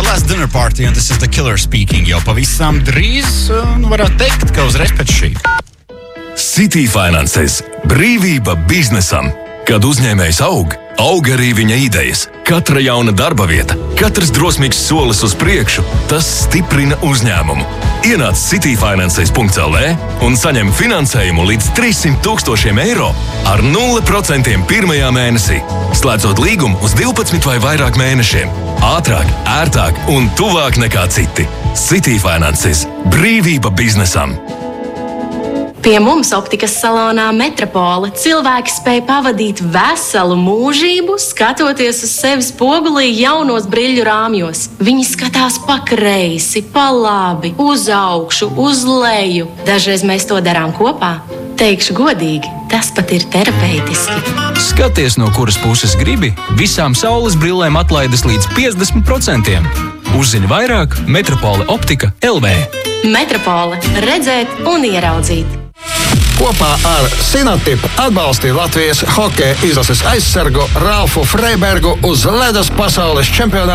The Last Dinner Party, un tas ir The Killer speaking. Jau pavisam drīz, varētu teikt, ka uzreiz pēc šī. City Finances – brīvība biznesam. Kad uzņēmējs aug arī viņa idejas. Katra jauna darba vieta, katrs drosmīgs solis uz priekšu, tas stiprina uzņēmumu. Ienāc cityfinances.lv un saņem finansējumu līdz 300,000 eiro ar 0% pirmajā mēnesī, slēdzot līgumu uz 12 vai vairāk mēnešiem. Ātrāk, ērtāk un tuvāk nekā citi. City Finances – brīvība biznesam. Pie mums optikas salonā Metropole cilvēki spēj pavadīt veselu mūžību, skatoties uz sevi spogulī jaunos briļu rāmjos. Viņi skatās pa kreisi, pa labi, uz augšu, uz leju. Dažreiz mēs to darām kopā. Teikšu godīgi, tas pat ir terapeitiski. Skaties, no kuras puses gribi, visām saules brillēm atlaides līdz 50%. Uzzini vairāk Metropole optika LV. Metropole – redzēt un ieraudzīt. Kopā ar Sinatip atbalstīja Latvijas hokeja izlases aizsargu Ralfu Freibergu uz ledus pasaules čempionātu